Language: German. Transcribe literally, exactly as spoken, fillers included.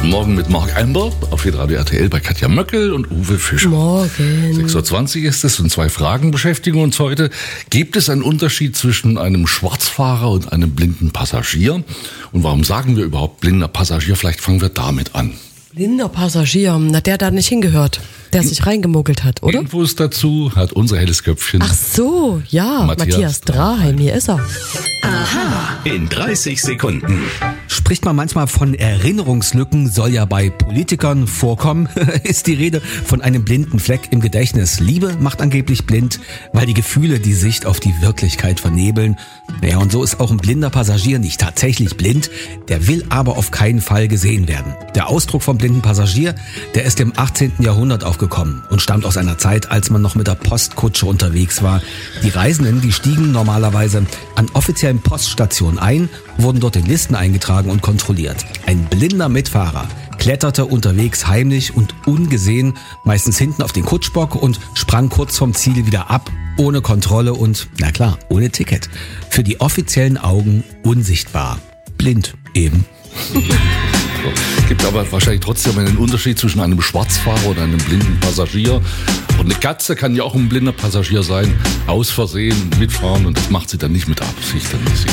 Morgen mit Marc Amber auf Hitradio R T L bei Katja Möckel und Uwe Fischer. Morgen. sechs Uhr zwanzig ist es und zwei Fragen beschäftigen uns heute. Gibt es einen Unterschied zwischen einem Schwarzfahrer und einem blinden Passagier? Und warum sagen wir überhaupt blinder Passagier? Vielleicht fangen wir damit an. Blinder Passagier, na der da nicht hingehört, der sich reingemuggelt hat, oder? Infos dazu hat unser helles Köpfchen. Ach so, ja, Matthias, Matthias Draheim, hier ist er. Aha, in dreißig Sekunden. Spricht man manchmal von Erinnerungslücken, soll ja bei Politikern vorkommen, ist die Rede von einem blinden Fleck im Gedächtnis. Liebe macht angeblich blind, weil die Gefühle die Sicht auf die Wirklichkeit vernebeln. Naja, und so ist auch ein blinder Passagier nicht tatsächlich blind, der will aber auf keinen Fall gesehen werden. Der Ausdruck vom blinden Passagier, der ist im achtzehnten Jahrhundert aufgekommen und stammt aus einer Zeit, als man noch mit der Postkutsche unterwegs war. Die Reisenden, die stiegen normalerweise an offiziellen Poststationen ein, wurden dort in Listen eingetragen und kontrolliert. Ein blinder Mitfahrer kletterte unterwegs heimlich und ungesehen, meistens hinten auf den Kutschbock und sprang kurz vom Ziel wieder ab, ohne Kontrolle und, na klar, ohne Ticket. Für die offiziellen Augen unsichtbar. Blind eben. Es gibt aber wahrscheinlich trotzdem einen Unterschied zwischen einem Schwarzfahrer und einem blinden Passagier. Und eine Katze kann ja auch ein blinder Passagier sein, aus Versehen mitfahren und das macht sie dann nicht mit Absicht. Dann ist sie